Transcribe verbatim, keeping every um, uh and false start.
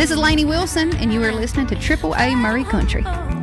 This is Lainey Wilson, and you are listening to Triple A Murray Country.